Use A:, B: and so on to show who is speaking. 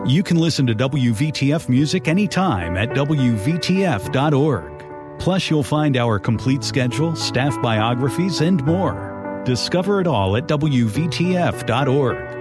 A: You can listen to WVTF music anytime at WVTF.org. Plus, you'll find our complete schedule, staff biographies, and more. Discover it all at WVTF.org.